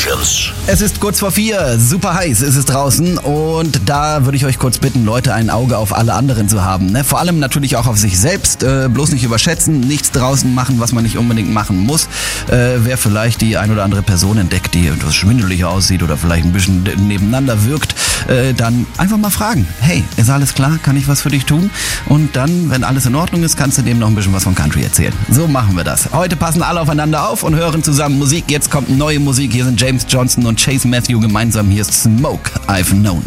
Legends. Es ist kurz vor 4, super heiß ist es draußen und da würde ich euch kurz bitten, Leute, ein Auge auf alle anderen zu haben. Ne? Vor allem natürlich auch auf sich selbst, bloß nicht überschätzen, nichts draußen machen, was man nicht unbedingt machen muss. Wer vielleicht die ein oder andere Person entdeckt, die etwas schwindelig aussieht oder vielleicht ein bisschen nebeneinander wirkt, dann einfach mal fragen, hey, ist alles klar, kann ich was für dich tun? Und dann, wenn alles in Ordnung ist, kannst du dem noch ein bisschen was von Country erzählen. So machen wir das. Heute passen alle aufeinander auf und hören zusammen Musik. Jetzt kommt neue Musik. Hier sind James Johnson und Chase Matthew gemeinsam. Hier ist Smoke, I've Known.